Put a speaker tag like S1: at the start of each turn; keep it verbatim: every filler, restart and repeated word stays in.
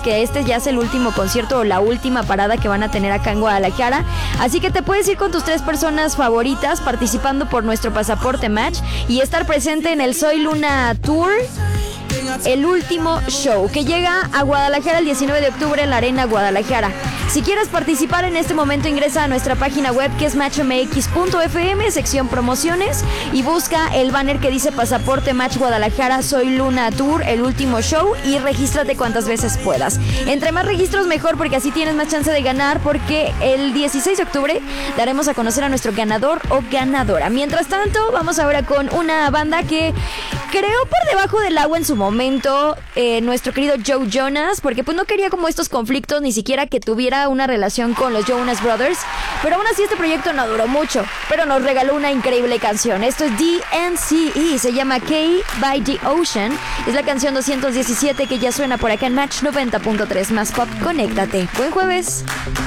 S1: que este ya es el último concierto o la última parada que van a tener acá en Guadalajara. Así que te puedes ir con tus tres personas favoritas participando por nuestro pasaporte Match y estar presente en el Soy Luna Tour, el último show, que llega a Guadalajara el diecinueve de octubre en la Arena Guadalajara. Si quieres participar en este momento, ingresa a nuestra página web, que es match m x punto f m, sección promociones, y busca el banner que dice Pasaporte Match Guadalajara Soy Luna Tour, el último show, y regístrate cuantas veces puedas. Entre más registros mejor, porque así tienes más chance de ganar, porque el dieciséis de octubre daremos a conocer a nuestro ganador o ganadora. Mientras tanto, vamos ahora con una banda que creó por debajo del agua en su momento eh, nuestro querido Joe Jonas, porque pues no quería como estos conflictos, ni siquiera que tuviera una relación con los Jonas Brothers, pero aún así este proyecto no duró mucho, pero nos regaló una increíble canción. Esto es D N C E, se llama K by the Ocean, es la canción doscientos diecisiete que ya suena por acá en Match noventa punto tres, más pop. Conéctate. Buen jueves.